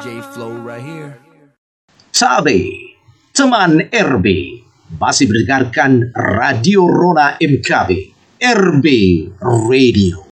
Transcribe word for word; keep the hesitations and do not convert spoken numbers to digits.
J-Flow right here. Sabe, teman R B masih mendengarkan Radio Rona M K B, R B Radio.